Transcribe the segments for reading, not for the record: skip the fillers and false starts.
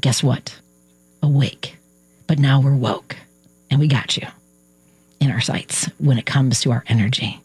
guess what? Awake. But now we're woke, and we got you in our sights when it comes to our energy.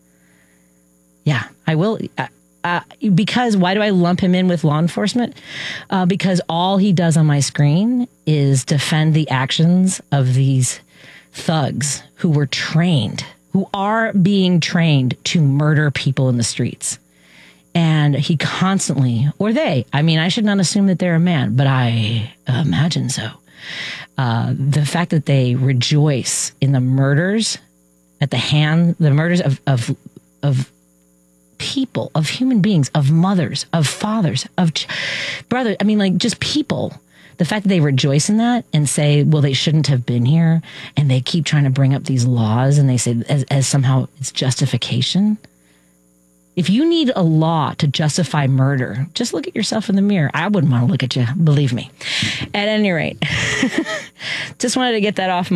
Yeah, I will. Because why do I lump him in with law enforcement? Because all he does on my screen is defend the actions of these thugs who were trained, who are being trained to murder people in the streets. And he constantly, or they, I mean, I should not assume that they're a man, but I imagine so. The fact that they rejoice in the murders the murders of people, of human beings, of mothers, of fathers, of brothers. I mean, like just people. The fact that they rejoice in that and say, well, they shouldn't have been here. And they keep trying to bring up these laws and they say as somehow it's justification. If you need a law to justify murder, just look at yourself in the mirror. I wouldn't want to look at you, believe me. At any rate, just wanted to get that off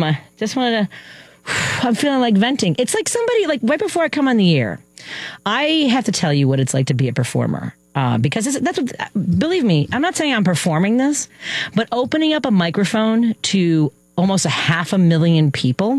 I'm feeling like venting. It's like somebody, like right before I come on the air, I have to tell you what it's like to be a performer. Because that's what, believe me, I'm not saying I'm performing this, but opening up a microphone to almost 500,000 people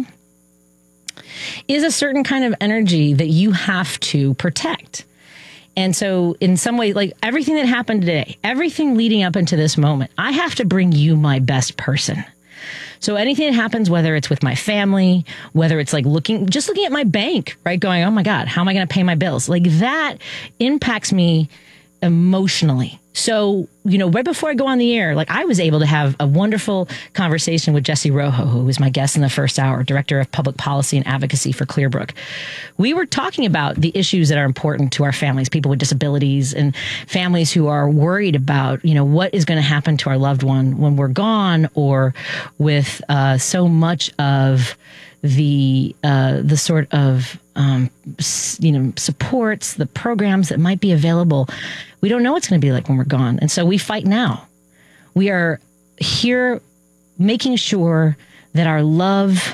is a certain kind of energy that you have to protect. And so in some way, like everything that happened today, everything leading up into this moment, I have to bring you my best person. So anything that happens, whether it's with my family, whether it's like looking at my bank, right? Going, oh my God, how am I going to pay my bills? Like that impacts me emotionally. So, right before I go on the air, like I was able to have a wonderful conversation with Jesse Rojo, who was my guest in the first hour, Director of Public Policy and Advocacy for Clearbrook. We were talking about the issues that are important to our families, people with disabilities and families who are worried about, what is going to happen to our loved one when we're gone, or with so much of the sort of supports, the programs that might be available. We don't know what it's going to be like when we're gone. And so we fight now. We are here making sure that our love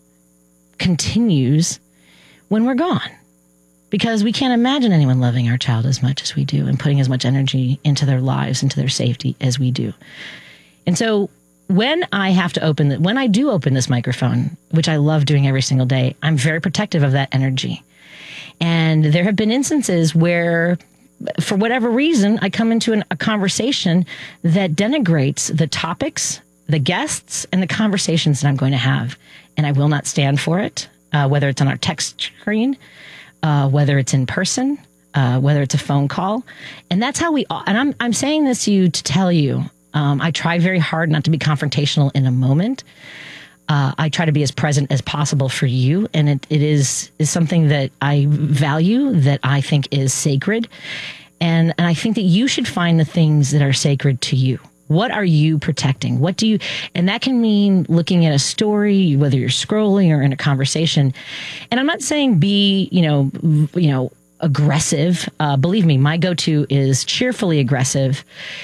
continues when we're gone, because we can't imagine anyone loving our child as much as we do and putting as much energy into their lives, into their safety as we do. And so when I do open this microphone, which I love doing every single day, I'm very protective of that energy. And there have been instances where, for whatever reason, I come into a conversation that denigrates the topics, the guests, and the conversations that I'm going to have. And I will not stand for it, whether it's on our text screen, whether it's in person, whether it's a phone call. And that's how and I'm saying this to you to tell you, I try very hard not to be confrontational in a moment. I try to be as present as possible for you. And it is something that I value, that I think is sacred. And I think that you should find the things that are sacred to you. What are you protecting? And that can mean looking at a story, whether you're scrolling or in a conversation. And I'm not saying be, aggressive. Believe me, my go-to is cheerfully aggressive.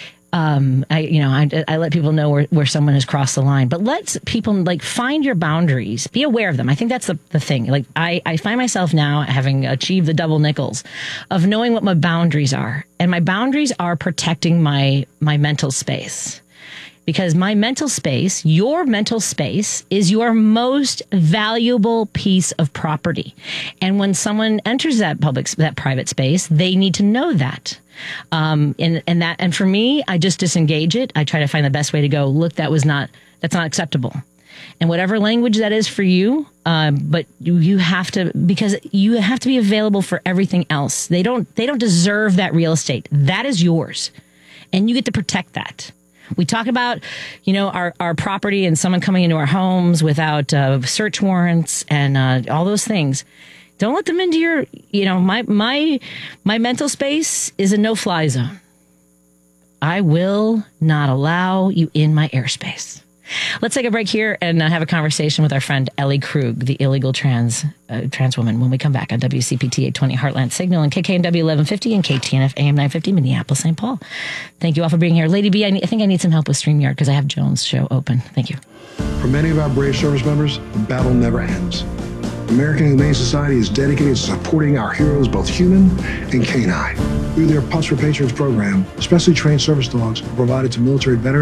I let people know where someone has crossed the line, but let people find your boundaries, be aware of them. I think that's the thing. Like I find myself now having achieved the double nickels of knowing what my boundaries are. And my boundaries are protecting my mental space, because my mental space, your mental space, is your most valuable piece of property. And when someone enters that private space, they need to know that. And for me, I just disengage it. I try to find the best way to go, look, that's not acceptable. And whatever language that is for you, but you have to, because you have to be available for everything else. They don't deserve that real estate. That is yours. And you get to protect that. We talk about, our property and someone coming into our homes without search warrants and all those things. Don't let them into your, my mental space is a no-fly zone. I will not allow you in my airspace. Let's take a break here and have a conversation with our friend Ellie Krug, the illegal trans woman, when we come back on WCPT 820 Heartland Signal and KKNW 1150 and KTNF AM 950 Minneapolis, St. Paul. Thank you all for being here. Lady B, I think I need some help with StreamYard because I have Jones' show open. Thank you. For many of our brave service members, the battle never ends. American Humane Society is dedicated to supporting our heroes, both human and canine. Through their Pups for Patrons program, specially trained service dogs are provided to military veterans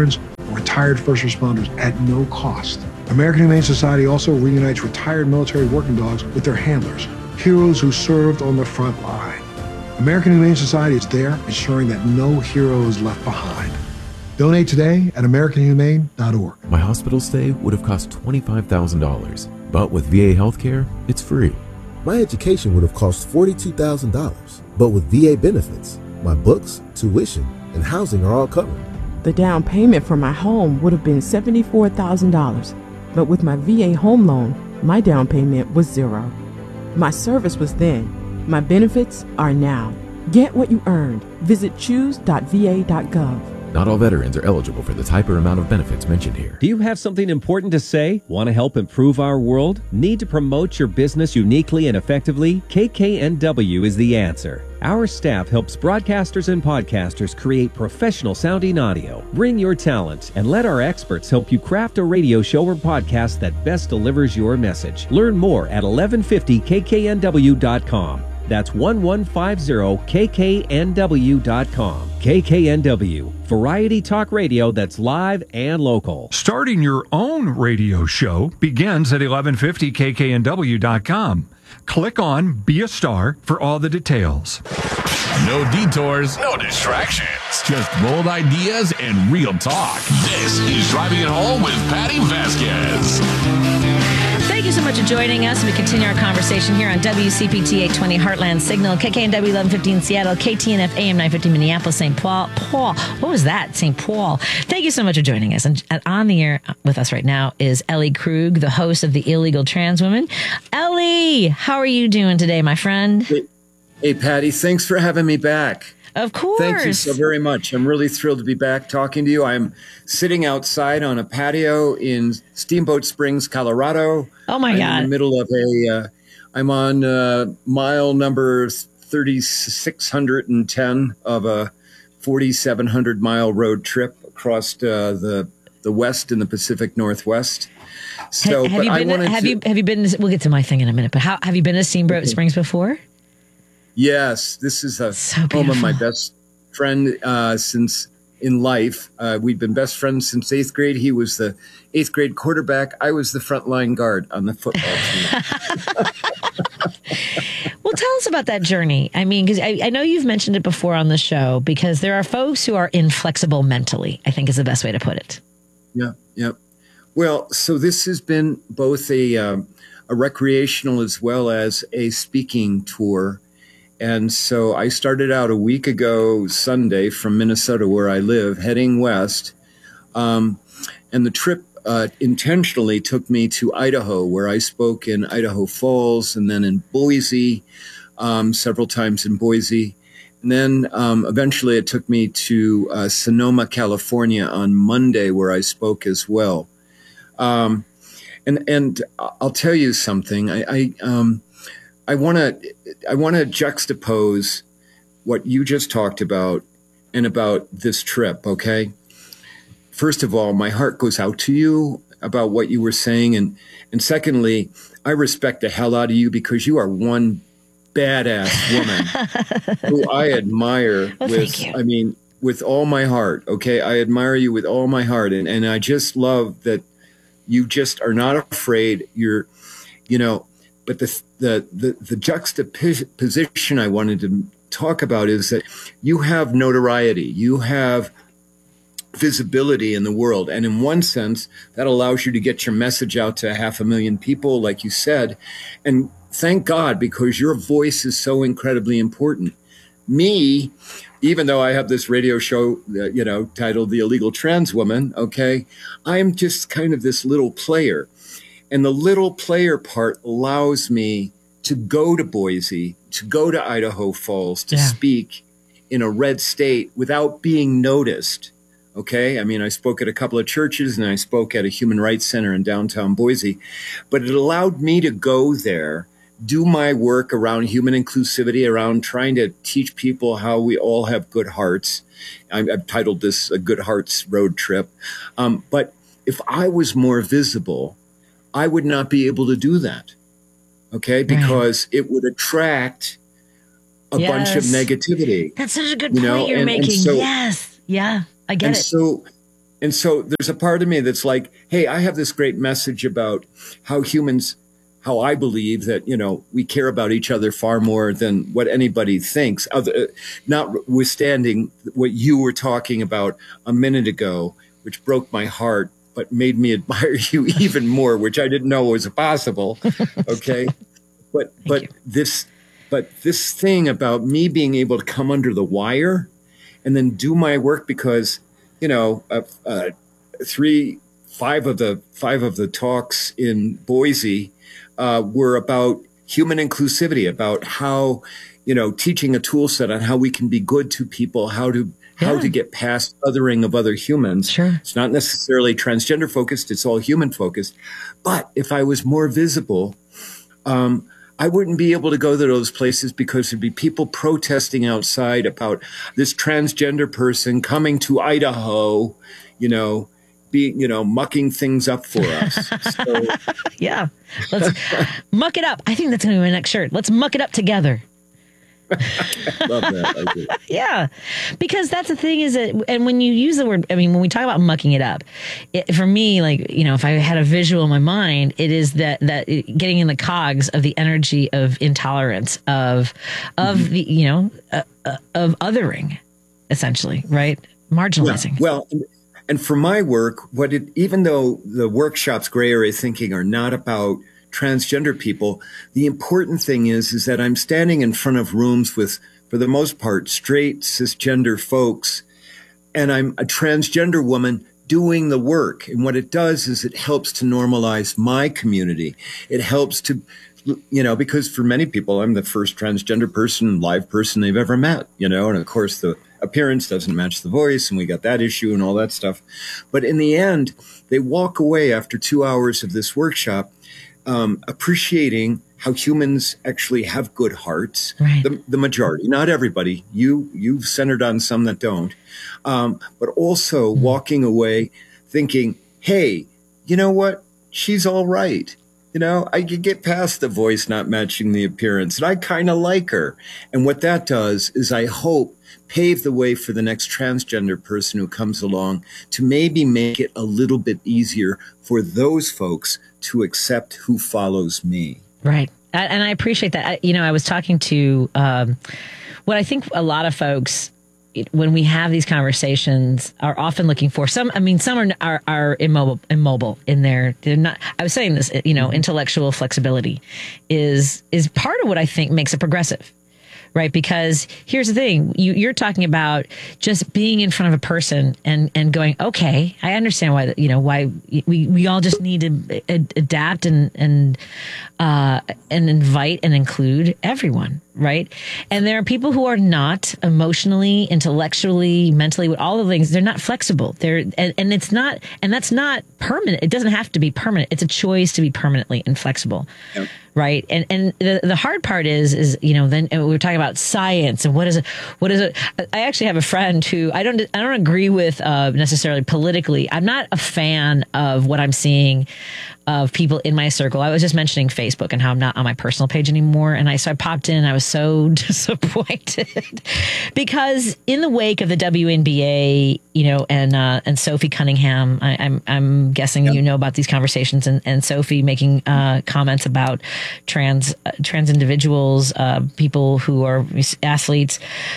for retired first responders at no cost. American Humane Society also reunites retired military working dogs with their handlers, heroes who served on the front line. American Humane Society is there ensuring that no hero is left behind. Donate today at AmericanHumane.org. My hospital stay would have cost $25,000, but with VA healthcare, it's free. My education would have cost $42,000, but with VA benefits, my books, tuition, and housing are all covered. The down payment for my home would have been $74,000, but with my VA home loan, my down payment was $0. My service was then. My benefits are now. Get what you earned. Visit choose.va.gov. Not all veterans are eligible for the type or amount of benefits mentioned here. Do you have something important to say? Want to help improve our world? Need to promote your business uniquely and effectively? KKNW is the answer. Our staff helps broadcasters and podcasters create professional sounding audio. Bring your talent and let our experts help you craft a radio show or podcast that best delivers your message. Learn more at 1150kknw.com. That's 1150kknw.com. KKNW, variety talk radio that's live and local. Starting your own radio show begins at 1150kknw.com. Click on Be a Star for all the details. No detours, no distractions. Just bold ideas and real talk. This is Driving It Home with Patty Vasquez. Thank you so much for joining us. We continue our conversation here on WCPT 820 Heartland Signal, KKNW 1150 in Seattle, KTNF AM 950 Minneapolis, St. Paul. What was that? St. Paul. Thank you so much for joining us. And on the air with us right now is Ellie Krug, the host of The Illegal Trans Woman. Ellie, how are you doing today, my friend? Hey, Patty, thanks for having me back. Of course. Thank you so very much. I'm really thrilled to be back talking to you. I'm sitting outside on a patio in Steamboat Springs, Colorado. Oh, my God. I'm in the middle of I'm on mile number 3610 of a 4,700-mile road trip across the West and the Pacific Northwest. So, have you been? We'll get to my thing in a minute. But have you been to Steamboat Springs before? Yes, this is home of my best friend since in life. We've been best friends since 8th grade. He was the 8th grade quarterback. I was the frontline guard on the football team. Well, tell us about that journey. I mean, because I know you've mentioned it before on the show, because there are folks who are inflexible mentally, I think is the best way to put it. Yeah. Well, so this has been both a recreational as well as a speaking tour. And so I started out a week ago Sunday from Minnesota, where I live, heading west. And the trip intentionally took me to Idaho, where I spoke in Idaho Falls and then in Boise, several times in Boise. And then eventually it took me to Sonoma, California on Monday, where I spoke as well. And I'll tell you something. I want to juxtapose what you just talked about and about this trip, okay? First of all, my heart goes out to you about what you were saying. And secondly, I respect the hell out of you because you are one badass woman who I admire with all my heart, okay? I admire you with all my heart. And I just love that you just are not afraid. But the juxtaposition I wanted to talk about is that you have notoriety, you have visibility in the world. And in one sense, that allows you to get your message out to 500,000 people, like you said. And thank God, because your voice is so incredibly important. Me, even though I have this radio show, titled The Illegal Trans Woman, okay, I'm just kind of this little player. And the little player part allows me to go to Boise, to go to Idaho Falls, to speak in a red state without being noticed. Okay. I mean, I spoke at a couple of churches and I spoke at a human rights center in downtown Boise, but it allowed me to go there, do my work around human inclusivity, around trying to teach people how we all have good hearts. I've titled this a Good Hearts Road Trip. But if I was more visible, I would not be able to do that, okay? Because it would attract a bunch of negativity. That's such a good point you're making. So, yes. Yeah, I get it. And so there's a part of me that's like, hey, I have this great message about how humans, how I believe that, we care about each other far more than what anybody thinks, notwithstanding what you were talking about a minute ago, which broke my heart, but made me admire you even more, which I didn't know was possible. Okay. But this thing about me being able to come under the wire and then do my work because, 5 of the talks in Boise were about human inclusivity, about how, teaching a tool set on how we can be good to people, how to get past othering of other humans. Sure. It's not necessarily transgender focused. It's all human focused. But if I was more visible, I wouldn't be able to go to those places because there'd be people protesting outside about this transgender person coming to Idaho, mucking things up for us. So, yeah. Let's muck it up. I think that's going to be my next shirt. Let's muck it up together. Love that. I do. Yeah, because that's the thing is that, and when you use the word, when we talk about mucking it up, for me, if I had a visual in my mind, it is that getting in the cogs of the energy of intolerance, of the, of othering, essentially, right? Marginalizing. Yeah. Well, and for my work, even though the workshops, gray area thinking, are not about transgender people, the important thing is that I'm standing in front of rooms with, for the most part, straight cisgender folks, and I'm a transgender woman doing the work. And what it does is it helps to normalize my community. It helps to, because for many people, I'm the first transgender live person they've ever met, and of course the appearance doesn't match the voice, and we got that issue and all that stuff. But in the end, they walk away after 2 hours of this workshop appreciating how humans actually have good hearts. Right. The majority, not everybody. You've centered on some that don't. But also walking away thinking, hey, you know what? She's all right. I could get past the voice not matching the appearance, and I kind of like her. And what that does is, I hope, pave the way for the next transgender person who comes along to maybe make it a little bit easier for those folks to accept who follows me. Right. And I appreciate that. I was talking to what I think a lot of folks, when we have these conversations, are often looking for. Some are immobile in their. They're not. I was saying this. Intellectual flexibility is part of what I think makes it progressive. Right. Because here's the thing. You're talking about just being in front of a person and going, okay, I understand why we all just need to adapt and invite and include everyone. Right. And there are people who are not emotionally, intellectually, mentally, with all the things. They're not flexible. And it's not, and that's not permanent. It doesn't have to be permanent. It's a choice to be permanently inflexible. Yep. Right. And the hard part is, then we're talking about science and what is it? I actually have a friend who I don't agree with necessarily politically. I'm not a fan of what I'm seeing of people in my circle. I was just mentioning Facebook and how I'm not on my personal page anymore. And so I popped in and I was so disappointed because in the wake of the WNBA, and Sophie Cunningham, I'm guessing about these conversations and Sophie making comments about trans individuals, people who are athletes.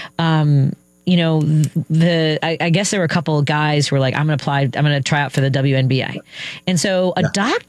I guess there were a couple of guys who were like, I'm going to try out for the WNBA. And so an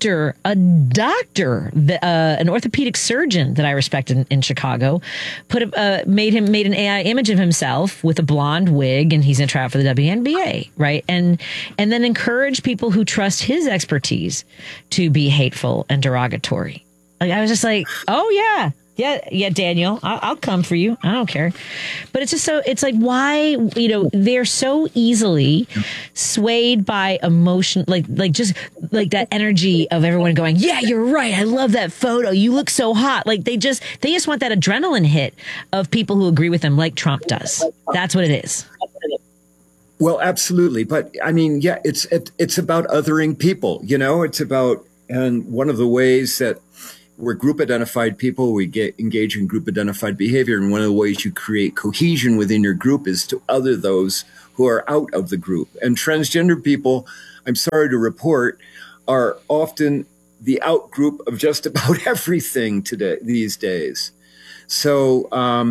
orthopedic surgeon that I respect in Chicago made an AI image of himself with a blonde wig, and he's going to try out for the WNBA. Right. And then encourage people who trust his expertise to be hateful and derogatory. I was just like, oh yeah. Yeah, Daniel, I'll come for you. I don't care. But it's just it's like, why, they're so easily swayed by emotion, like that energy of everyone going, yeah, you're right. I love that photo. You look so hot. Like they just want that adrenaline hit of people who agree with them like Trump does. That's what it is. Well, absolutely. But it's about othering people, it's about, and one of the ways that, we're group identified people. We engage in group identified behavior. And one of the ways you create cohesion within your group is to other those who are out of the group. And transgender people, I'm sorry to report, are often the out group of just about everything these days. So,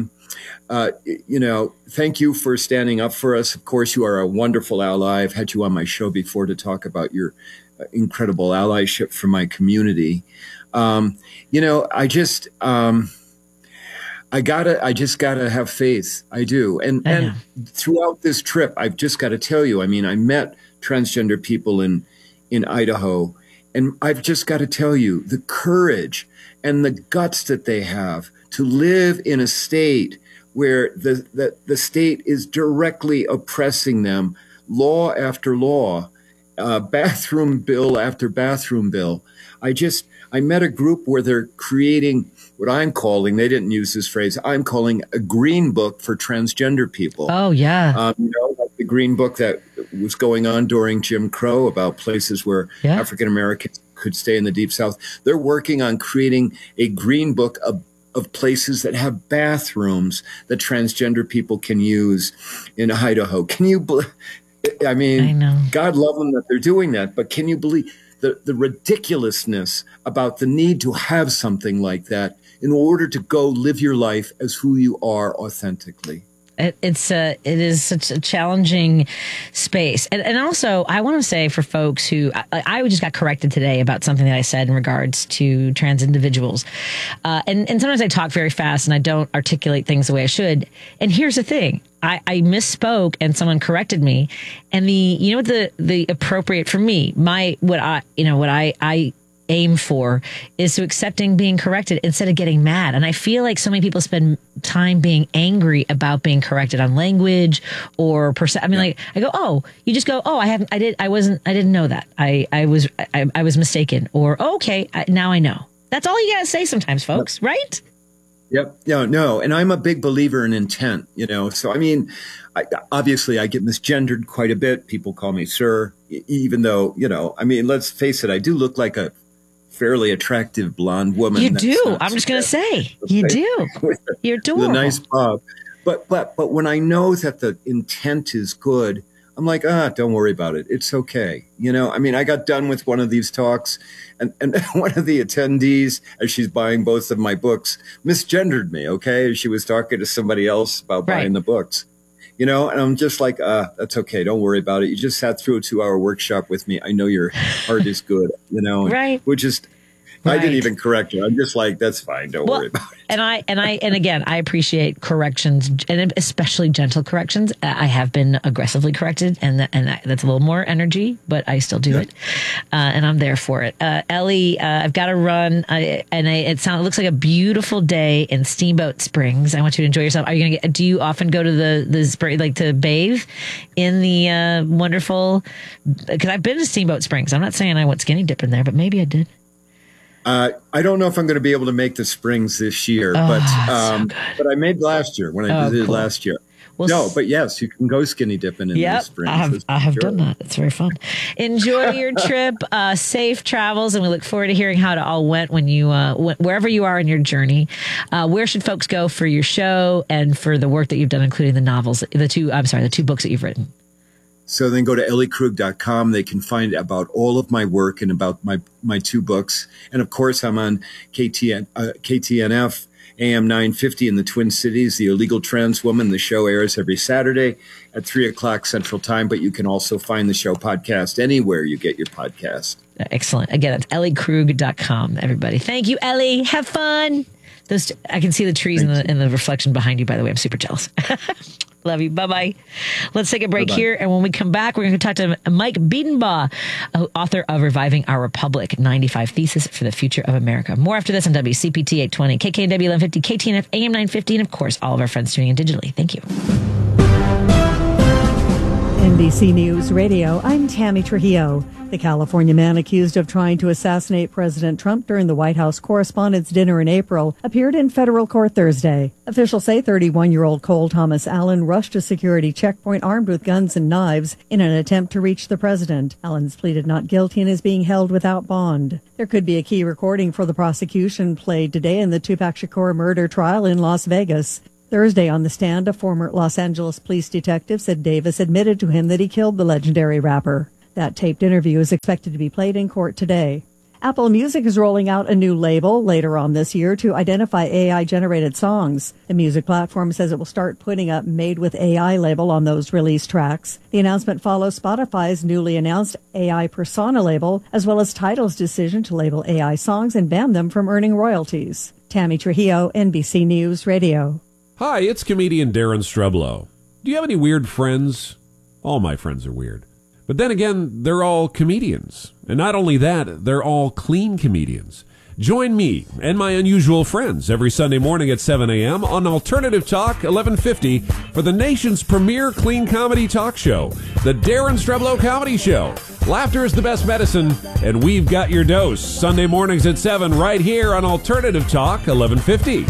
thank you for standing up for us. Of course, you are a wonderful ally. I've had you on my show before to talk about your incredible allyship for my community. I just gotta have faith. I do. And throughout this trip, I've just got to tell you, I mean, I met transgender people in Idaho, and I've just got to tell you the courage and the guts that they have to live in a state where the state is directly oppressing them, law after law, bathroom bill after bathroom bill. I met a group where they're creating what I'm calling, they didn't use this phrase, I'm calling a green book for transgender people. Oh, yeah. Like the green book that was going on during Jim Crow about places where African Americans could stay in the Deep South. They're working on creating a green book of places that have bathrooms that transgender people can use in Idaho. Can you I know. God love them that they're doing that, but can you believe the ridiculousness about the need to have something like that in order to go live your life as who you are authentically? It is such a challenging space. And also, I want to say for folks who, I just got corrected today about something that I said in regards to trans individuals. And sometimes I talk very fast and I don't articulate things the way I should. And here's the thing. I misspoke and someone corrected me. And the appropriate for me, what I aim for is to accepting being corrected instead of getting mad. And I feel like so many people spend time being angry about being corrected on language or like I go, oh, you just go, oh, I didn't know that. I was mistaken, or okay, now I know. That's all you gotta say sometimes, folks, right? Yep. No. And I'm a big believer in intent, so I mean, obviously I get misgendered quite a bit. People call me sir, even though, I mean, let's face it, I do look like a fairly attractive blonde woman. You do. I'm just going to say, you do. You're adorable. The nice bob. But when I know that the intent is good, I'm like, don't worry about it. It's okay. I mean, I got done with one of these talks and one of the attendees, as she's buying both of my books, misgendered me. Okay. She was talking to somebody else about buying the books, and I'm just like, that's okay. Don't worry about it. You just sat through a 2-hour workshop with me. I know your heart is good, right. Which is, I didn't even correct her. I'm just like, that's fine. Don't worry about it. And again, I appreciate corrections, and especially gentle corrections. I have been aggressively corrected, and that's a little more energy, but I still do it, and I'm there for it. Ellie, I've got to run, it looks like a beautiful day in Steamboat Springs. I want you to enjoy yourself. Are you going to do you often go to the spring, like to bathe in the wonderful? Because I've been to Steamboat Springs. I'm not saying I went skinny dipping there, but maybe I did. I don't know if I'm going to be able to make the springs this year, but I made last year when I visited last year. Well, but yes, you can go skinny dipping in the springs. I have done that. It's very fun. Enjoy your trip. Safe travels, and we look forward to hearing how it all went when you wherever you are in your journey. Where should folks go for your show and for the work that you've done, including the novels, the two books that you've written? So then go to elliekrug.com. They can find about all of my work and about my 2 books. And of course, I'm on KTNF AM 950 in the Twin Cities, The Illegal Trans Woman. The show airs every Saturday at 3:00 Central Time, but you can also find the show podcast anywhere you get your podcast. Excellent. Again, it's elliekrug.com, everybody. Thank you, Ellie. Have fun. I can see the trees in the reflection behind you, by the way. I'm super jealous. Love you. Bye-bye. Let's take a break here. And when we come back, we're going to talk to Mike Biedenbaugh, author of Reviving Our Republic, 95 Theses for the Future of America. More after this on WCPT 820, KKNW 1150, KTNF AM 950, and of course, all of our friends tuning in digitally. Thank you. And NBC News Radio, I'm Tammy Trujillo. The California man accused of trying to assassinate President Trump during the White House Correspondents' Dinner in April appeared in federal court Thursday. Officials say 31-year-old Cole Thomas Allen rushed a security checkpoint armed with guns and knives in an attempt to reach the president. Allen's pleaded not guilty and is being held without bond. There could be a key recording for the prosecution played today in the Tupac Shakur murder trial in Las Vegas. Thursday on the stand, a former Los Angeles police detective said Davis admitted to him that he killed the legendary rapper. That taped interview is expected to be played in court today. Apple Music is rolling out a new label later on this year to identify AI-generated songs. The music platform says it will start putting a Made with AI label on those released tracks. The announcement follows Spotify's newly announced AI Persona label, as well as Tidal's decision to label AI songs and ban them from earning royalties. Tammy Trujillo, NBC News Radio. Hi, it's comedian Darren Streblow. Do you have any weird friends? All my friends are weird. But then again, they're all comedians. And not only that, they're all clean comedians. Join me and my unusual friends every Sunday morning at 7 a.m. on Alternative Talk 1150 for the nation's premier clean comedy talk show, The Darren Streblow Comedy Show. Laughter is the best medicine, and we've got your dose. Sunday mornings at 7 right here on Alternative Talk 1150.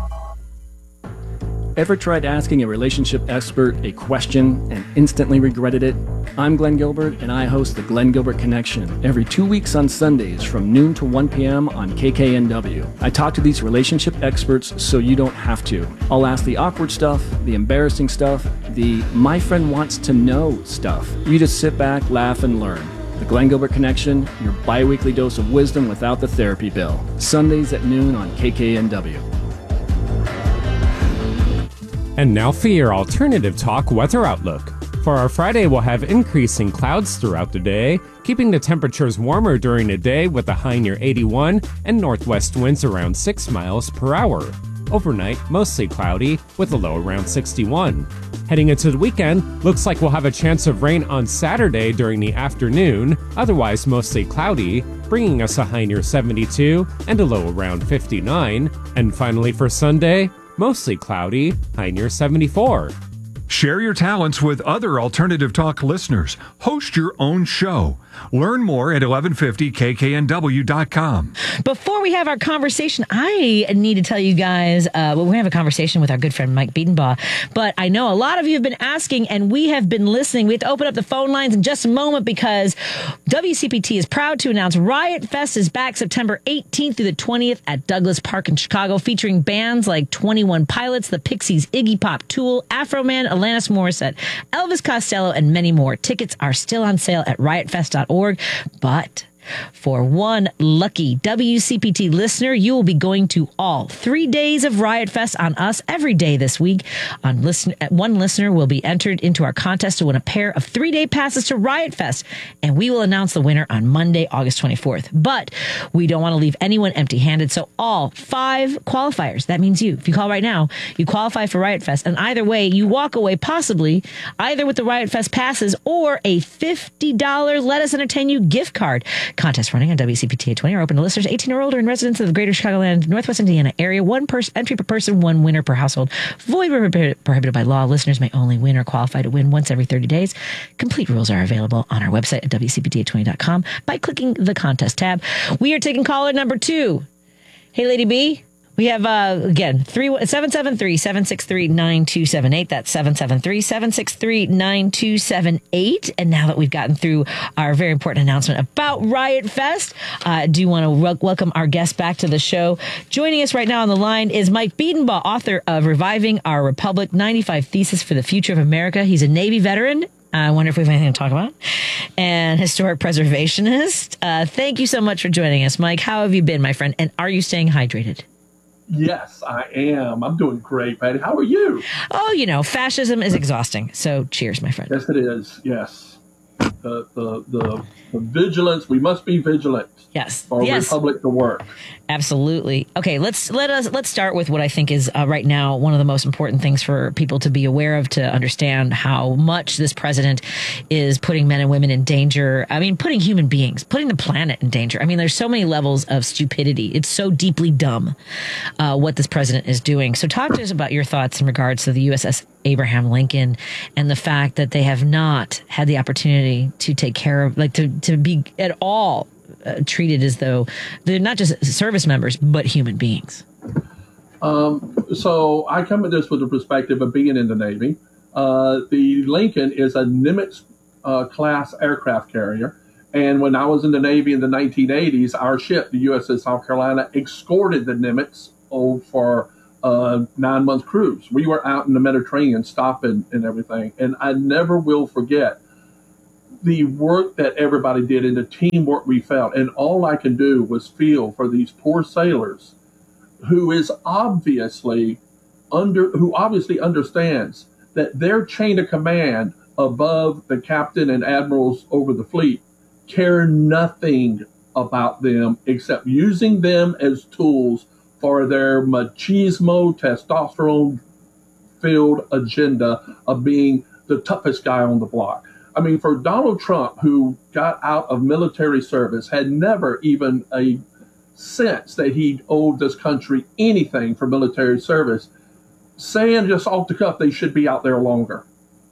Ever tried asking a relationship expert a question and instantly regretted it? I'm Glenn Gilbert, and I host the Glenn Gilbert Connection every 2 weeks on Sundays from noon to 1 p.m. on KKNW. I talk to these relationship experts so you don't have to. I'll ask the awkward stuff, the embarrassing stuff, the my friend wants to know stuff. You just sit back, laugh, and learn. The Glenn Gilbert Connection, your bi-weekly dose of wisdom without the therapy bill. Sundays at noon on KKNW. And now for your Alternative Talk weather outlook. For our Friday, we'll have increasing clouds throughout the day, keeping the temperatures warmer during the day with a high near 81 and northwest winds around 6 miles per hour. Overnight, mostly cloudy with a low around 61. Heading into the weekend, looks like we'll have a chance of rain on Saturday during the afternoon, otherwise mostly cloudy, bringing us a high near 72 and a low around 59. And finally for Sunday, mostly cloudy, high near 74. Share your talents with other Alternative Talk listeners. Host your own show. Learn more at 1150kknw.com. Before we have our conversation, I need to tell you guys, we're going to have a conversation with our good friend Mike Biedenbaugh. But I know a lot of you have been asking, and we have been listening. We have to open up the phone lines in just a moment because WCPT is proud to announce Riot Fest is back September 18th through the 20th at Douglas Park in Chicago, featuring bands like 21 Pilots, The Pixies, Iggy Pop, Tool, Afroman, Alanis Morissette, Elvis Costello, and many more. Tickets are still on sale at riotfest.org. But for one lucky WCPT listener, you will be going to all 3 days of Riot Fest on us every day this week. One listener will be entered into our contest to win a pair of 3-day passes to Riot Fest, and we will announce the winner on Monday, August 24th. But we don't want to leave anyone empty-handed, so all 5 qualifiers, that means you. If you call right now, you qualify for Riot Fest, and either way, you walk away possibly either with the Riot Fest passes or a $50 Let Us Entertain You gift card. Contest running on WCPT 820 are open to listeners 18 or older and residents of the greater Chicagoland, Northwest Indiana area. One entry per person, one winner per household. Void where prohibited by law. Listeners may only win or qualify to win once every 30 days. Complete rules are available on our website at WCPT820.com by clicking the contest tab. We are taking caller number 2. Hey, Lady B. We have, again, 773-763-9278. That's 773-763-9278. And now that we've gotten through our very important announcement about Riot Fest, I do want to welcome our guest back to the show. Joining us right now on the line is Mike Biedenbaugh, author of Reviving Our Republic, 95 Theses for the Future of America. He's a Navy veteran. I wonder if we have anything to talk about. And historic preservationist. Thank you so much for joining us, Mike. How have you been, my friend? And are you staying hydrated? Yes, I am. I'm doing great, Patty. How are you? Oh, you know, fascism is exhausting. So cheers, my friend. Yes, it is. Yes. The vigilance, we must be vigilant. Yes. For a republic to work. Absolutely. Okay, let's start with what I think is right now one of the most important things for people to be aware of, to understand how much this president is putting men and women in danger. I mean, putting human beings, putting the planet in danger. I mean, there's so many levels of stupidity. It's so deeply dumb what this president is doing. So talk to us about your thoughts in regards to the USS Abraham Lincoln, and the fact that they have not had the opportunity to take care of, like to be at all treated as though they're not just service members, but human beings. So I come at this with the perspective of being in the Navy. The Lincoln is a Nimitz class aircraft carrier. And when I was in the Navy in the 1980s, our ship, the USS South Carolina, escorted the Nimitz for a 9-month cruise. We were out in the Mediterranean stopping and everything. And I never will forget the work that everybody did and the teamwork we felt. And all I can do was feel for these poor sailors who obviously understands that their chain of command above the captain and admirals over the fleet care nothing about them except using them as tools for their machismo, testosterone-filled agenda of being the toughest guy on the block. I mean, for Donald Trump, who got out of military service, had never even a sense that he owed this country anything for military service, saying just off the cuff they should be out there longer.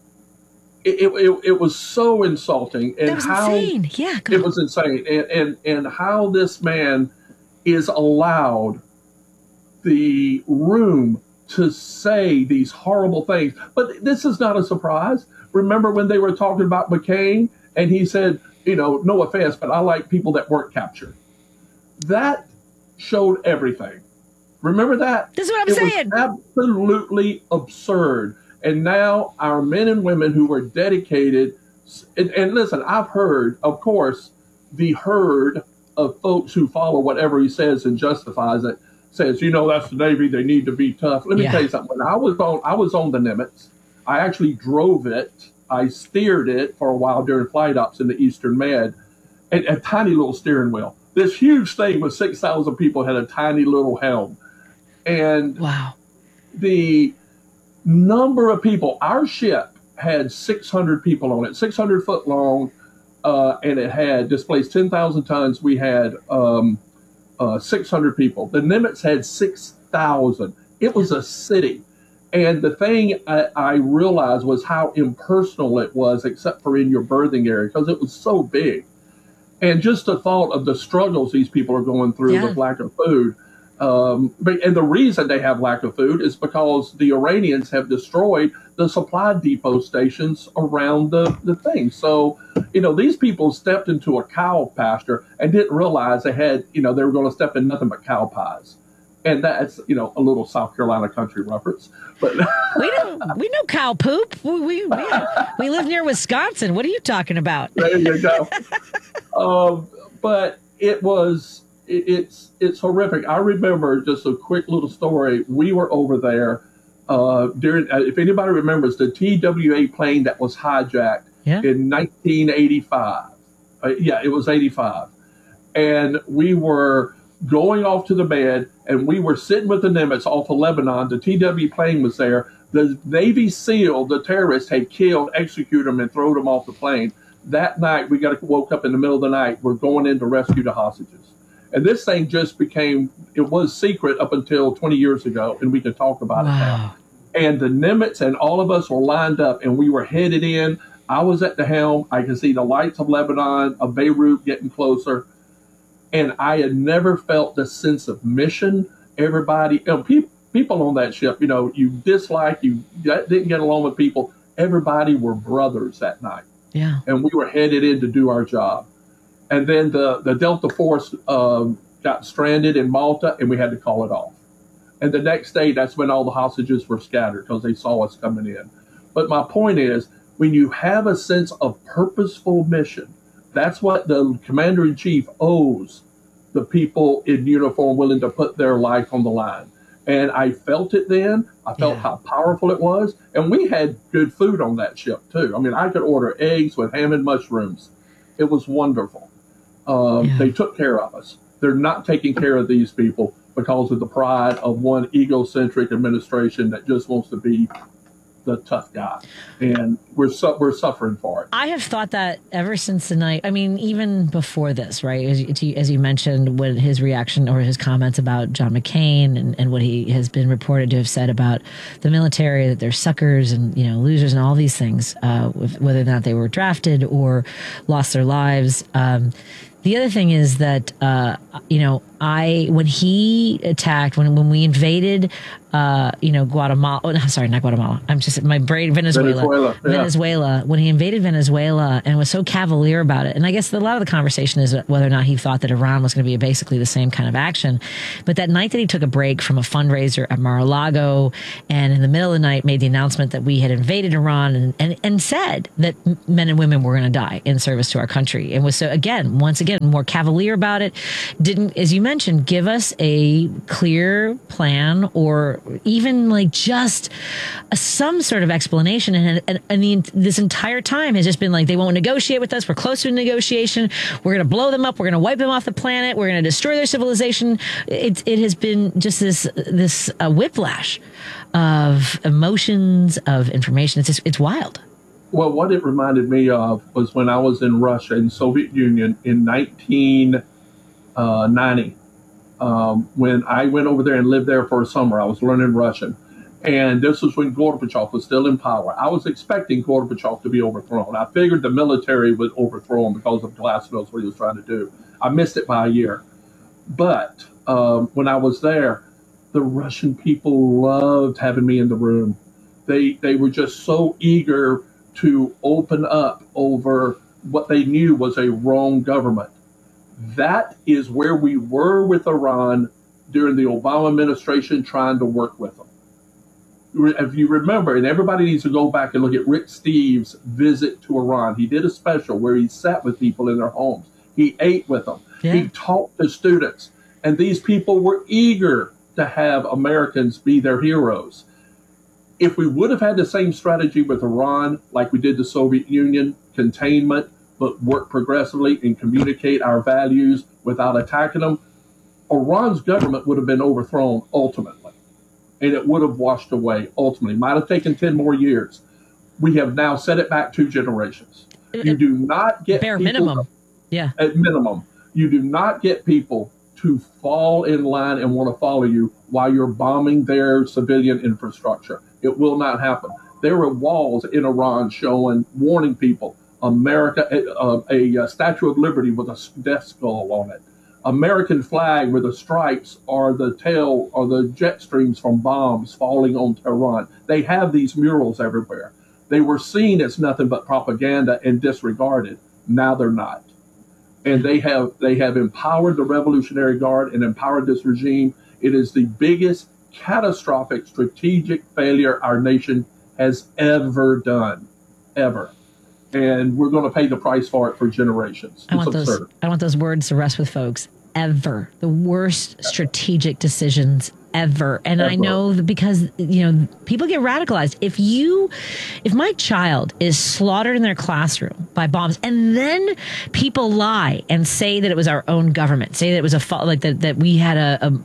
It was so insulting, and that was insane. Yeah, it was insane, and how this man is allowed the room to say these horrible things. But this is not a surprise. Remember when they were talking about McCain, and he said, no offense, but I like people that weren't captured. That showed everything. Remember that? This is what I'm saying. Was absolutely absurd. And now our men and women who were dedicated, and listen, I've heard, of course, the herd of folks who follow whatever he says and justifies it, says, that's the Navy, they need to be tough. Let me tell you something. When I was on the Nimitz, I actually drove it. I steered it for a while during flight ops in the Eastern Med, and a tiny little steering wheel. This huge thing with 6,000 people had a tiny little helm. And wow, the number of people, our ship had 600 people on it, 600 foot long, and it had displaced 10,000 tons. We had 600 people. The Nimitz had 6,000. It was a city. And the thing I realized was how impersonal it was, except for in your berthing area, because it was so big. And just the thought of the struggles these people are going through with lack of food. And the reason they have lack of food is because the Iranians have destroyed the supply depot stations around the thing. So, these people stepped into a cow pasture and didn't realize they were going to step in nothing but cow pies. And that's, a little South Carolina country reference. But we know cow poop. We live near Wisconsin. What are you talking about? There you go. But it's horrific. I remember just a quick little story. We were over there during, if anybody remembers, the TWA plane that was hijacked in 1985. It was 85. And we were going off to the bed, and we were sitting with the Nimitz off of Lebanon. The TW plane was there. The Navy SEAL, the terrorists, had executed them, and thrown them off the plane. That night, we woke up in the middle of the night. We're going in to rescue the hostages. And this thing just it was secret up until 20 years ago, and we can talk about it now. And the Nimitz and all of us were lined up, and we were headed in. I was at the helm. I could see the lights of Lebanon, of Beirut getting closer. And I had never felt the sense of mission. Everybody, people on that ship, you dislike, you didn't get along with people. Everybody were brothers that night. Yeah. And we were headed in to do our job. And then the Delta Force got stranded in Malta, and we had to call it off. And the next day, that's when all the hostages were scattered because they saw us coming in. But my point is, when you have a sense of purposeful mission, that's what the commander-in-chief owes the people in uniform willing to put their life on the line. And I felt it then. I felt how powerful it was. And we had good food on that ship, too. I mean, I could order eggs with ham and mushrooms. It was wonderful. They took care of us. They're not taking care of these people because of the pride of one egocentric administration that just wants to be the tough guy, and we're suffering for it. I have thought that ever since the night. I mean, even before this, right? As you mentioned, when his reaction or his comments about John McCain and what he has been reported to have said about the military, that they're suckers and losers and all these things, whether or not they were drafted or lost their lives. The other thing is that when he attacked, when we invaded, Guatemala. Oh, no, sorry, not Guatemala. I'm just my brain. Venezuela. When he invaded Venezuela and was so cavalier about it, and I guess a lot of the conversation is whether or not he thought that Iran was going to be basically the same kind of action. But that night that he took a break from a fundraiser at Mar-a-Lago, and in the middle of the night made the announcement that we had invaded Iran and said that men and women were going to die in service to our country, and was once again more cavalier about it. Didn't, as you mentioned, give us a clear plan or even like just some sort of explanation. And this entire time has just been like, they won't negotiate with us. We're close to a negotiation. We're going to blow them up. We're going to wipe them off the planet. We're going to destroy their civilization. It has been just this whiplash of emotions, of information. It's wild. Well, what it reminded me of was when I was in Russia, in Soviet Union, in 1990. When I went over there and lived there for a summer, I was learning Russian. And this was when Gorbachev was still in power. I was expecting Gorbachev to be overthrown. I figured the military would overthrow him because of Glasnost, what he was trying to do. I missed it by a year. But when I was there, the Russian people loved having me in the room. They were just so eager to open up over what they knew was a wrong government. That is where we were with Iran during the Obama administration, trying to work with them. If you remember, and everybody needs to go back and look at Rick Steves' visit to Iran. He did a special where he sat with people in their homes. He ate with them. Yeah. He talked to students. And these people were eager to have Americans be their heroes. If we would have had the same strategy with Iran, like we did the Soviet Union, containment, but work progressively and communicate our values without attacking them, Iran's government would have been overthrown ultimately. And it would have washed away ultimately. Might have taken 10 more years. We have now set it back 2 generations. You do not get bare people, minimum. Yeah. At minimum, you do not get people to fall in line and want to follow you while you're bombing their civilian infrastructure. It will not happen. There were walls in Iran warning people, America, a Statue of Liberty with a death skull on it. American flag where the stripes are the tail or the jet streams from bombs falling on Tehran. They have these murals everywhere. They were seen as nothing but propaganda and disregarded. Now they're not. And they have empowered the Revolutionary Guard and empowered this regime. It is the biggest catastrophic strategic failure our nation has ever done, ever. And we're going to pay the price for it for generations. I want those words to rest with folks. Ever. The worst strategic decisions ever. And I know that because, people get radicalized. If my child is slaughtered in their classroom by bombs, and then people lie and say that it was our own government, say that it was that we had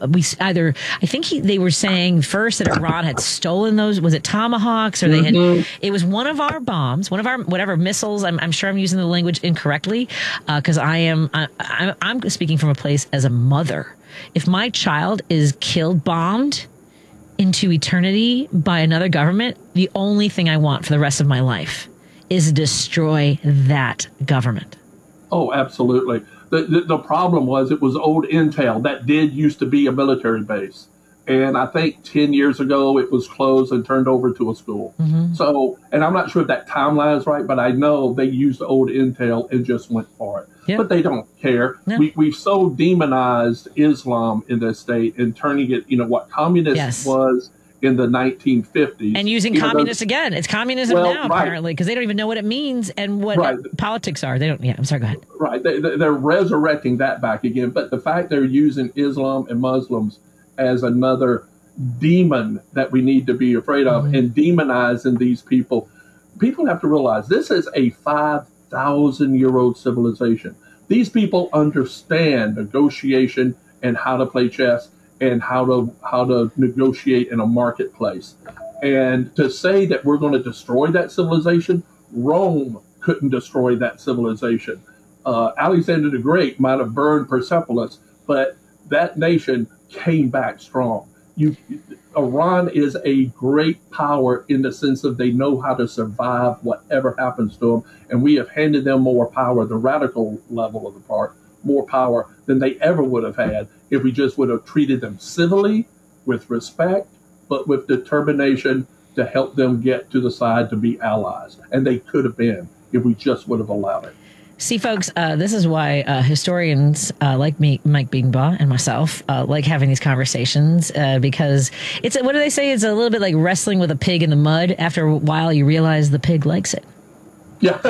I think they were saying first that Iran had stolen those, was it Tomahawks, or it was one of our bombs, one of our whatever missiles. I'm sure I'm using the language incorrectly, because I'm speaking from a place as a mother. If my child is bombed into eternity by another government, the only thing I want for the rest of my life is to destroy that government. Oh, absolutely. The problem was it was old intel that did used to be a military base. And I think 10 years ago, it was closed and turned over to a school. Mm-hmm. So, and I'm not sure if that timeline is right, but I know they used the old intel and just went for it. Yep. But they don't care. No. We've so demonized Islam in this state and turning it, what communist was in the 1950s. And using communist again. It's communism now, apparently, because they don't even know what it means and what politics are. They don't. Yeah, I'm sorry, go ahead. Right. They're resurrecting that back again. But the fact they're using Islam and Muslims as another demon that we need to be afraid of, and demonizing these people. People have to realize this is a 5,000-year-old civilization. These people understand negotiation and how to play chess and how to negotiate in a marketplace. And to say that we're going to destroy that civilization, Rome couldn't destroy that civilization. Alexander the Great might have burned Persepolis, but that nation came back strong. Iran is a great power in the sense of they know how to survive whatever happens to them, and we have handed them more power, the radical level of the part, more power than they ever would have had if we just would have treated them civilly, with respect, but with determination to help them get to the side to be allies. And they could have been if we just would have allowed it. See, folks, this is why historians like me, Mike Bingbaugh, and myself like having these conversations because it's, what do they say? It's a little bit like wrestling with a pig in the mud. After a while, you realize the pig likes it. Yeah.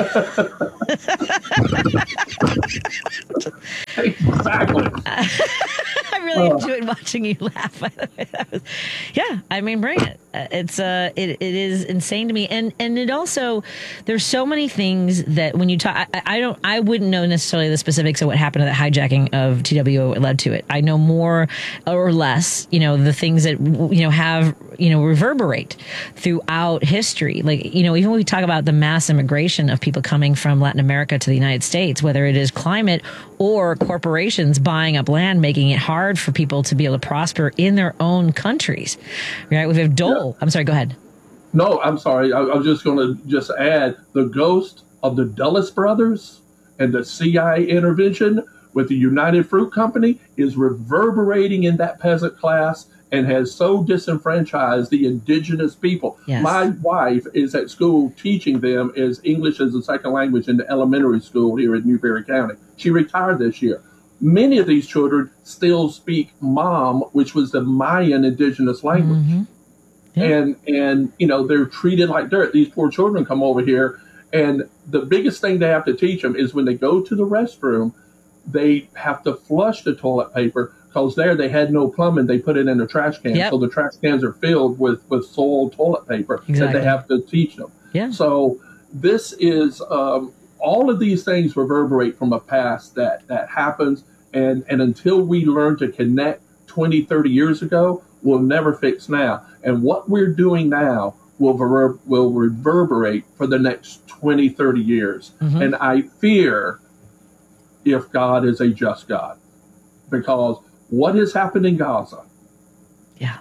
Exactly. I really enjoyed watching you laugh. By the way, yeah. I mean, bring it. It is insane to me, and it also, there's so many things that when you talk, I wouldn't know necessarily the specifics of what happened to the hijacking of TWO led to it. I know more or less, the things that have reverberate throughout history. Like even when we talk about the mass immigration of people coming from Latin America to the United States, whether it is climate or corporations buying up land, making it hard for people to be able to prosper in their own countries. Right? We have Dole. Yeah. I'm sorry, go ahead. No, I'm sorry. I was just going to add the ghost of the Dulles brothers and the CIA intervention with the United Fruit Company is reverberating in that peasant class and has so disenfranchised the indigenous people. Yes. My wife is at school teaching them as English as a second language in the elementary school here in Newberry County. She retired this year. Many of these children still speak Mam, which was the Mayan indigenous language. Mm-hmm. Yeah. And they're treated like dirt. These poor children come over here, and the biggest thing they have to teach them is when they go to the restroom, they have to flush the toilet paper, because there they had no plumbing. They put it in a trash can. Yep. So the trash cans are filled with soiled toilet paper that they have to teach them. Yeah. So this is, all of these things reverberate from a past that happens. And until we learn to connect 20, 30 years ago, we'll never fix now. And what we're doing now will reverberate for the next 20, 30 years. Mm-hmm. And I fear if God is a just God, because what has happened in Gaza? Yeah.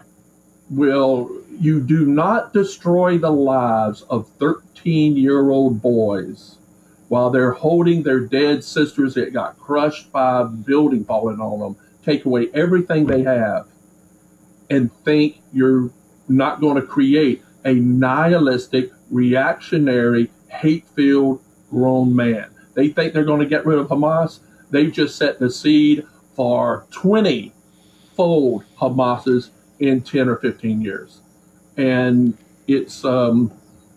You do not destroy the lives of 13-year-old boys while they're holding their dead sisters that got crushed by a building falling on them, take away everything they have, and think you're not going to create a nihilistic, reactionary, hate-filled grown man. They think they're going to get rid of Hamas. They've just set the seed for 20-fold Hamases in 10 or 15 years. And it's something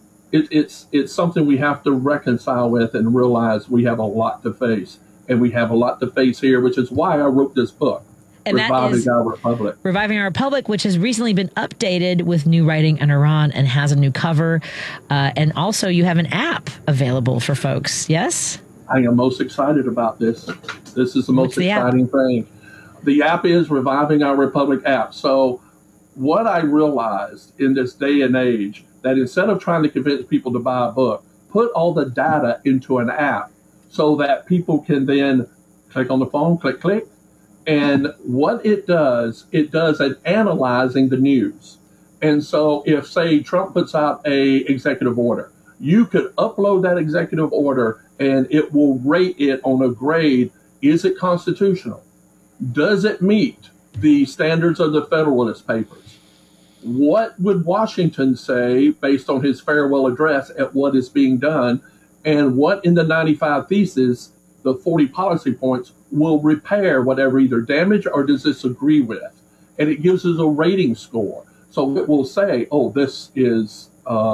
we have to reconcile with and realize we have a lot to face. And we have a lot to face here, which is why I wrote this book, and Reviving Our Republic. Reviving Our Republic, which has recently been updated with new writing on Iran and has a new cover. And also you have an app available for folks, yes? I am most excited about this. This is the most exciting thing. The app is Reviving Our Republic app. So what I realized in this day and age, that instead of trying to convince people to buy a book, put all the data into an app so that people can then click on the phone, click. And what it does an analyzing the news. And so if, say, Trump puts out a executive order, you could upload that executive order and it will rate it on a grade. Is it constitutional? Does it meet the standards of the Federalist Papers? What would Washington say based on his farewell address at what is being done? And what in the 95 Theses, the 40 policy points, will repair whatever either damage or disagree with? And it gives us a rating score. So it will say, oh, this is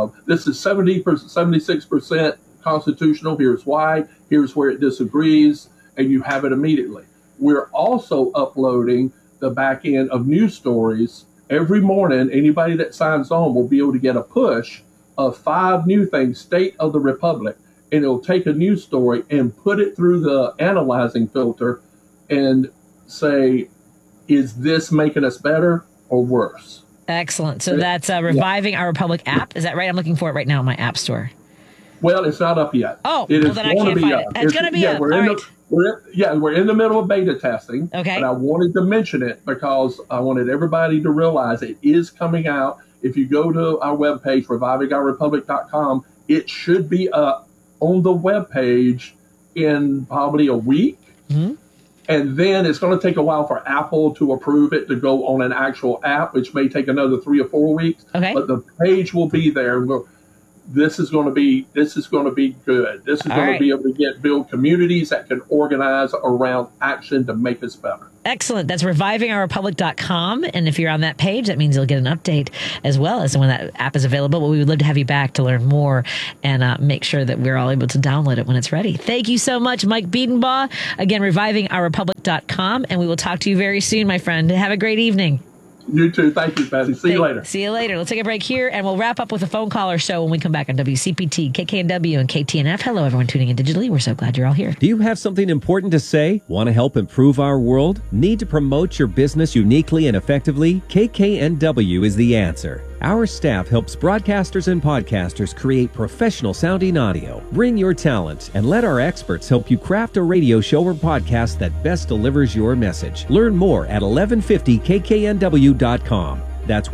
76% constitutional. Here's why. Here's where it disagrees. And you have it immediately. We're also uploading the back end of news stories. Every morning, anybody that signs on will be able to get a push of 5 new things, state of the republic. And it'll take a news story and put it through the analyzing filter and say, is this making us better or worse? Excellent. So that's Reviving Our Republic app. Is that right? I'm looking for it right now in my app store. Well, it's not up yet. Oh, it well, then I can't find it. It's going to be up. All right. We're in the middle of beta testing. Okay. But I wanted to mention it because I wanted everybody to realize it is coming out. If you go to our webpage, revivingourrepublic.com, it should be up on the webpage in probably a week. Mm-hmm. And then it's going to take a while for Apple to approve it to go on an actual app, which may take another 3 or 4 weeks. Okay. But the page will be there. This is going to be good. This is going to be able to build communities that can organize around action to make us better. Excellent. That's revivingourrepublic.com. And if you're on that page, that means you'll get an update as well as when that app is available. But we would love to have you back to learn more and make sure that we're all able to download it when it's ready. Thank you so much, Mike Biedenbaugh. Again, revivingourrepublic.com. And we will talk to you very soon, my friend. Have a great evening. You too. Thank you, Patty. See you later. See you later. Let's take a break here, and we'll wrap up with a phone caller show when we come back on WCPT, KKNW, and KTNF. Hello, everyone tuning in digitally. We're so glad you're all here. Do you have something important to say? Want to help improve our world? Need to promote your business uniquely and effectively? KKNW is the answer. Our staff helps broadcasters and podcasters create professional sounding audio. Bring your talent and let our experts help you craft a radio show or podcast that best delivers your message. Learn more at 1150kknw.com. That's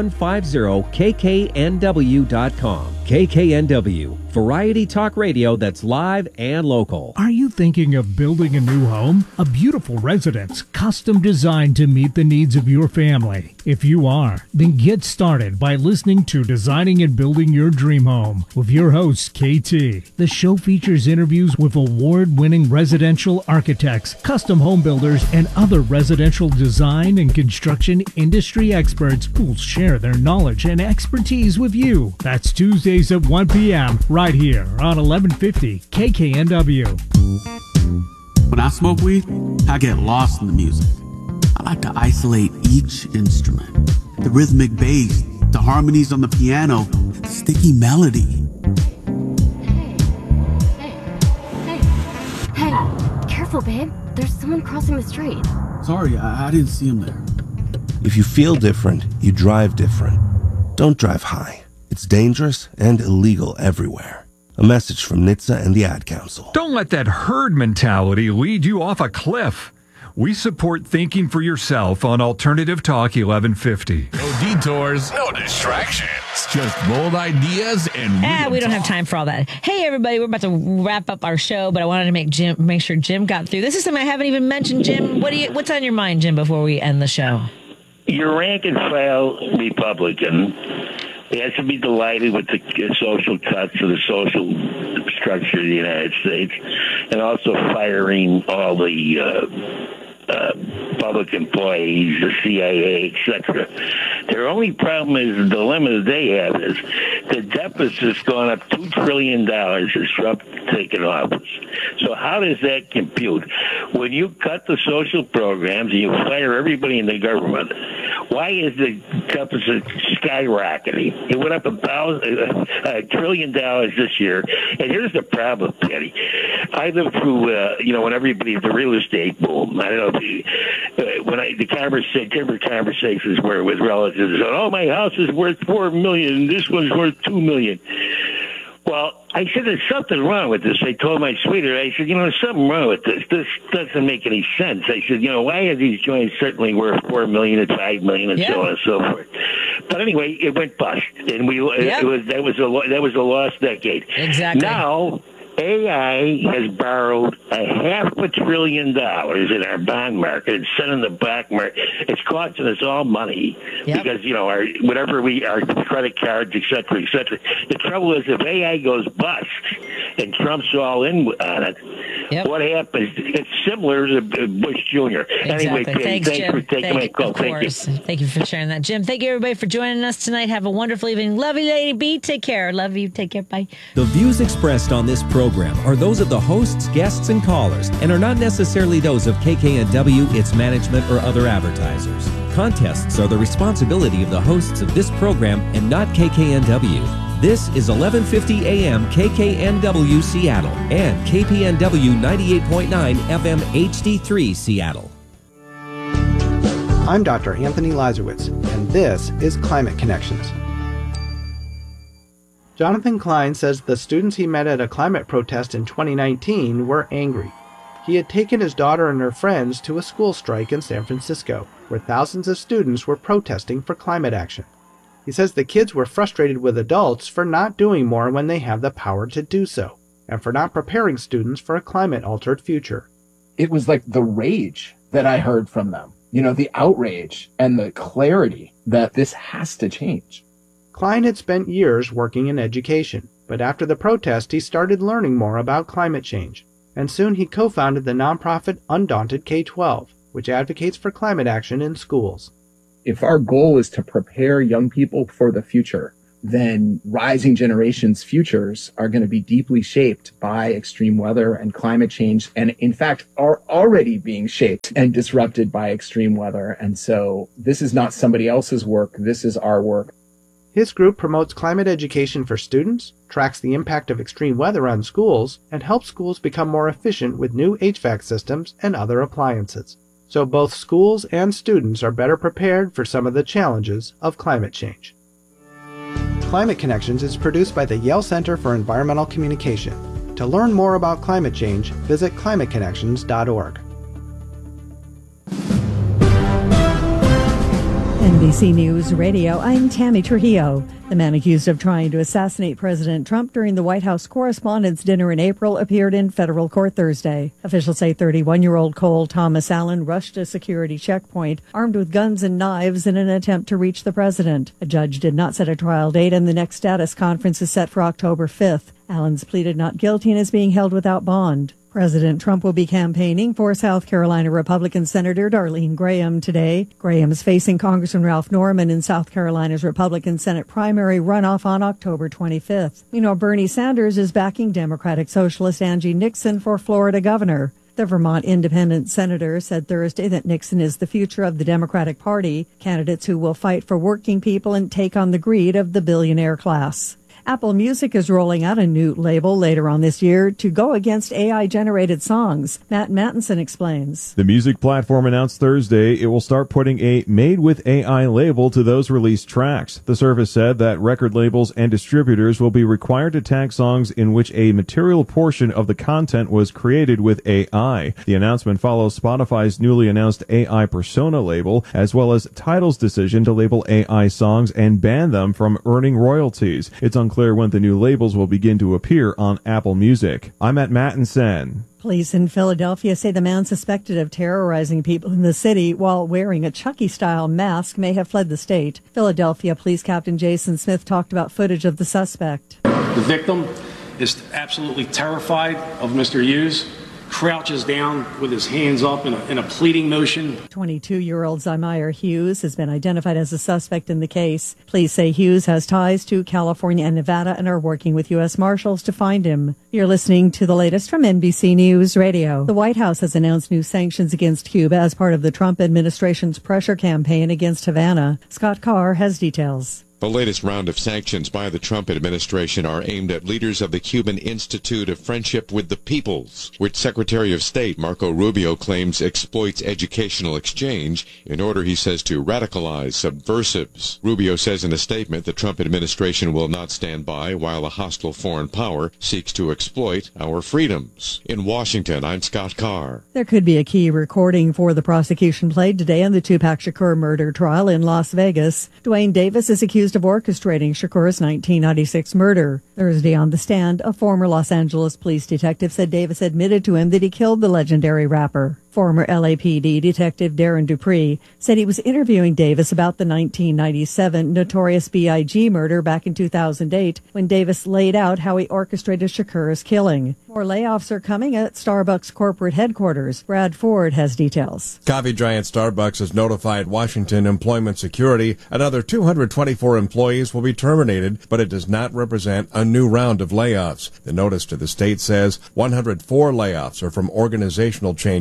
1150kknw.com. KKNW, variety talk radio that's live and local. Are you thinking of building a new home? A beautiful residence, custom designed to meet the needs of your family? If you are, then get started by listening to Designing and Building Your Dream Home with your host, KT. The show features interviews with award-winning residential architects, custom home builders, and other residential design and construction industry experts who will share their knowledge and expertise with you. That's Tuesdays at 1 p.m. right here on 1150 KKNW. When I smoke weed, I get lost in the music. I like to isolate each instrument. The rhythmic bass, the harmonies on the piano, the sticky melody. Hey, careful, babe. There's someone crossing the street. Sorry, I didn't see him there. If you feel different, you drive different. Don't drive high. It's dangerous and illegal everywhere. A message from NHTSA and the Ad Council. Don't let that herd mentality lead you off a cliff. We support thinking for yourself on Alternative Talk 1150. No detours, no distractions. Just bold ideas and we don't have time for all that. Hey, everybody, we're about to wrap up our show, but I wanted to make sure Jim got through. This is something I haven't even mentioned, Jim. What's on your mind, Jim, before we end the show? Your rank and file Republican has to be delighted with the social cuts of the social structure of the United States, and also firing all the public employees, the CIA, etc. Their only problem is the dilemma that they have is the deficit's gone up $2 trillion since Trump taken office. So how does that compute? When you cut the social programs and you fire everybody in the government, why is the deficit skyrocketing? It went up $1 trillion this year. And here's the problem, Patty. I lived through, when everybody, the real estate boom. I don't know different conversations were with relatives. Oh, my house is worth $4 million, and this one's worth $2 million. Well, I said, there's something wrong with this. I told my sweetheart, I said, there's something wrong with this. This doesn't make any sense. I said, why are these joints certainly worth $4 million and $5 million and so on and so forth? But anyway, it went bust, and that was a lost decade. Exactly. Now, AI has borrowed $500 billion in our bond market and sent in the black market. It's costing us all money because, our credit cards, et cetera, et cetera. The trouble is if AI goes bust and Trump's all in on it, what happens? It's similar to Bush Jr. Exactly. Anyway, thanks, Jim. for taking my call. Thank you. Thank you for sharing that, Jim. Thank you, everybody, for joining us tonight. Have a wonderful evening. Love you, Lady B. Take care. Love you. Take care. Bye. The views expressed on this program are those of the hosts, guests, and callers, and are not necessarily those of KKNW, its management, or other advertisers. Contests are the responsibility of the hosts of this program and not KKNW. This is 1150 AM KKNW Seattle and KPNW 98.9 FM HD3 Seattle. I'm Dr. Anthony Lazarowitz, and this is Climate Connections. Jonathan Klein says the students he met at a climate protest in 2019 were angry. He had taken his daughter and her friends to a school strike in San Francisco, where thousands of students were protesting for climate action. He says the kids were frustrated with adults for not doing more when they have the power to do so, and for not preparing students for a climate-altered future. It was like the rage that I heard from them, the outrage and the clarity that this has to change. Klein had spent years working in education, but after the protest he started learning more about climate change, and soon he co-founded the nonprofit Undaunted K-12, which advocates for climate action in schools. If our goal is to prepare young people for the future, then rising generations' futures are going to be deeply shaped by extreme weather and climate change, and in fact are already being shaped and disrupted by extreme weather. And so this is not somebody else's work, this is our work. His group promotes climate education for students, tracks the impact of extreme weather on schools, and helps schools become more efficient with new HVAC systems and other appliances. So both schools and students are better prepared for some of the challenges of climate change. Climate Connections is produced by the Yale Center for Environmental Communication. To learn more about climate change, visit climateconnections.org. NBC News Radio, I'm Tammy Trujillo. The man accused of trying to assassinate President Trump during the White House Correspondents' Dinner in April appeared in federal court Thursday. Officials say 31-year-old Cole Thomas Allen rushed a security checkpoint armed with guns and knives in an attempt to reach the president. A judge did not set a trial date, and the next status conference is set for October 5th. Allen's pleaded not guilty and is being held without bond. President Trump will be campaigning for South Carolina Republican Senator Darlene Graham today. Graham is facing Congressman Ralph Norman in South Carolina's Republican Senate primary runoff on October 25th. Bernie Sanders is backing Democratic Socialist Angie Nixon for Florida governor. The Vermont Independent Senator said Thursday that Nixon is the future of the Democratic Party, candidates who will fight for working people and take on the greed of the billionaire class. Apple Music is rolling out a new label later on this year to go against AI-generated songs. Matt Mattinson explains. The music platform announced Thursday it will start putting a Made with AI label to those released tracks. The service said that record labels and distributors will be required to tag songs in which a material portion of the content was created with AI. The announcement follows Spotify's newly announced AI Persona label, as well as Tidal's decision to label AI songs and ban them from earning royalties. It's unclear when the new labels will begin to appear on Apple Music. I'm at Mattinson. Police in Philadelphia say the man suspected of terrorizing people in the city while wearing a Chucky-style mask may have fled the state. Philadelphia Police Captain Jason Smith talked about footage of the suspect. The victim is absolutely terrified of Mr. Hughes, crouches down with his hands up in a pleading motion. 22-year-old Zymeyer Hughes has been identified as a suspect in the case. Police say Hughes has ties to California and Nevada and are working with U.S. Marshals to find him. You're listening to the latest from NBC News Radio. The White House has announced new sanctions against Cuba as part of the Trump administration's pressure campaign against Havana. Scott Carr has details. The latest round of sanctions by the Trump administration are aimed at leaders of the Cuban Institute of Friendship with the Peoples, which Secretary of State Marco Rubio claims exploits educational exchange in order, he says, to radicalize subversives. Rubio says in a statement the Trump administration will not stand by while a hostile foreign power seeks to exploit our freedoms. In Washington, I'm Scott Carr. There could be a key recording for the prosecution played today in the Tupac Shakur murder trial in Las Vegas. Dwayne Davis is accused of orchestrating Shakur's 1996 murder. Thursday on the stand, a former Los Angeles police detective said Davis admitted to him that he killed the legendary rapper. Former LAPD detective Darren Dupree said he was interviewing Davis about the 1997 Notorious B.I.G. murder back in 2008 when Davis laid out how he orchestrated Shakur's killing. More layoffs are coming at Starbucks corporate headquarters. Brad Ford has details. Coffee giant Starbucks has notified Washington Employment Security another 224 employees will be terminated, but it does not represent a new round of layoffs. The notice to the state says 104 layoffs are from organizational changes that were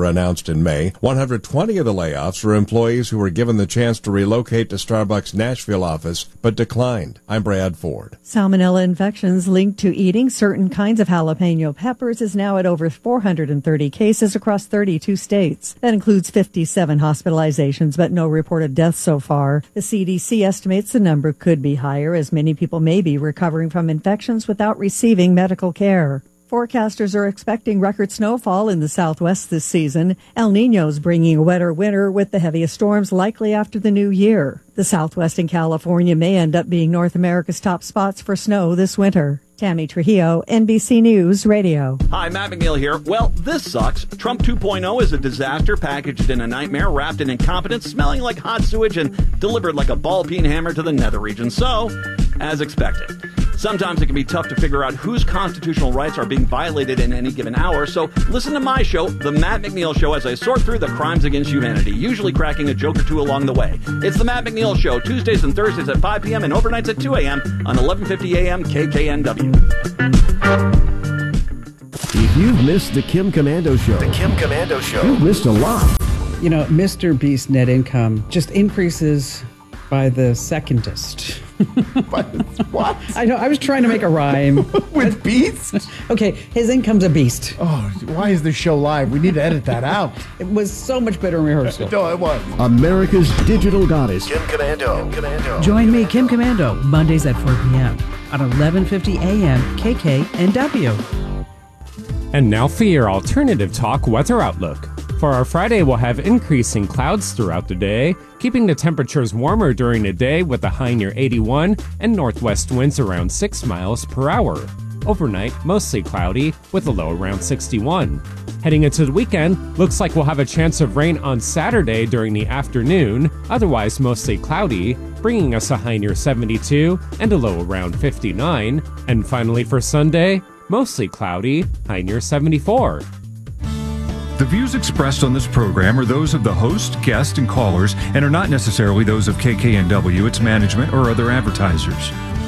were announced in May. 120 of the layoffs were employees who were given the chance to relocate to Starbucks' Nashville office, but declined. I'm Brad Ford. Salmonella infections linked to eating certain kinds of jalapeno peppers is now at over 430 cases across 32 states. That includes 57 hospitalizations, but no reported deaths so far. The CDC estimates the number could be higher, as many people may be recovering from infections without receiving medical care. Forecasters are expecting record snowfall in the Southwest this season. El Niño's bringing a wetter winter with the heaviest storms likely after the new year. The Southwest and California may end up being North America's top spots for snow this winter. Tammy Trujillo, NBC News Radio. Hi, Matt McNeil here. Well, this sucks. Trump 2.0 is a disaster packaged in a nightmare, wrapped in incompetence, smelling like hot sewage, and delivered like a ball-peen hammer to the nether region. So, as expected. Sometimes it can be tough to figure out whose constitutional rights are being violated in any given hour, so listen to my show, The Matt McNeil Show, as I sort through the crimes against humanity, usually cracking a joke or two along the way. It's The Matt McNeil Show, Tuesdays and Thursdays at 5 p.m. and overnights at 2 a.m. on 1150 a.m. KKNW. If you've missed the Kim Komando Show, you've missed a lot. You know, Mr. Beast's net income just increases by the secondest. What? I know, I was trying to make a rhyme. With Beast? Okay, his income's a beast. Oh, why is this show live? We need to edit that out. It was so much better in rehearsal. No, it was. America's digital goddess. Kim Komando. Join me, Kim Komando, Mondays at 4 p.m. on 1150 a.m. KKNW. And now for your alternative talk weather outlook. For our Friday, we'll have increasing clouds throughout the day, keeping the temperatures warmer during the day with a high near 81 and northwest winds around 6 miles per hour. Overnight, mostly cloudy with a low around 61. Heading into the weekend, looks like we'll have a chance of rain on Saturday during the afternoon, otherwise mostly cloudy, bringing us a high near 72 and a low around 59. And finally for Sunday, mostly cloudy, high near 74. The views expressed on this program are those of the host, guest, and callers and are not necessarily those of KKNW, its management, or other advertisers.